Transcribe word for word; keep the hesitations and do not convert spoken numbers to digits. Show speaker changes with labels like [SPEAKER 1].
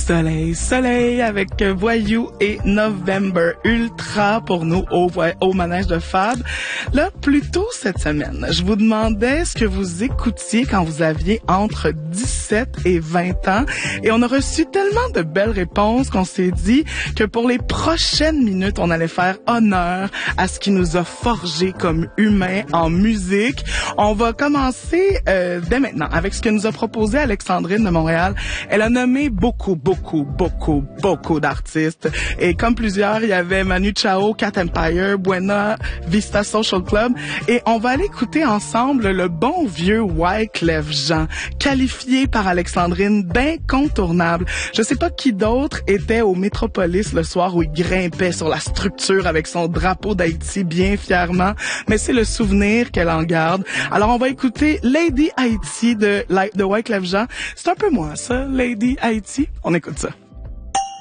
[SPEAKER 1] Soleil, soleil avec Voyou et November Ultra pour nous au, au manège de Fab. Là, plus tôt cette semaine, je vous demandais ce que vous écoutiez quand vous aviez entre dix-sept et vingt ans et on a reçu tellement de belles réponses qu'on s'est dit que pour les prochaines minutes, on allait faire honneur à ce qui nous a forgé comme humains en musique. On va commencer euh, dès maintenant avec ce que nous a proposé Alexandrine de Montréal. Elle a nommé beaucoup, beaucoup, beaucoup, beaucoup d'artistes. Et comme plusieurs, il y avait Manu Chao, Cat Empire, Buena Vista Social Club. Et on va aller écouter ensemble le bon vieux Wyclef Jean, qualifié par Alexandrine d'incontournable. Je sais pas qui d'autre était au Métropolis le soir où il grimpait sur la structure avec son drapeau d'Haïti bien fièrement, mais c'est le souvenir qu'elle en garde. Alors on va écouter Lady Haïti de, de Wyclef Jean. C'est un peu moi ça, Lady Haïti. On écoute ça.